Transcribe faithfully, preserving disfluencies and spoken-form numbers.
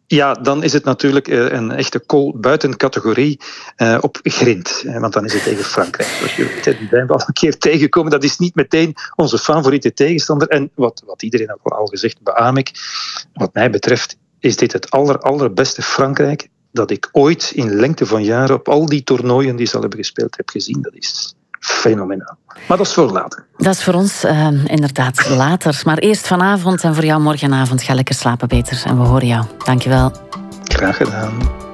Ja, dan is het natuurlijk een echte kool buiten categorie uh, op grind. Want dan is het tegen Frankrijk. Zoals je weet, die zijn we al een keer tegengekomen. Dat is niet meteen onze favoriete tegenstander. En wat, wat iedereen ook al gezegd, beaam ik. Wat mij betreft is dit het aller, allerbeste Frankrijk dat ik ooit in lengte van jaren op al die toernooien die ze al hebben gespeeld heb gezien. Dat is fenomenaal. Maar dat is voor later. Dat is voor ons uh, inderdaad later. Maar eerst vanavond en voor jou morgenavond. Ga lekker slapen, Peter. En we horen jou. Dank je wel. Graag gedaan.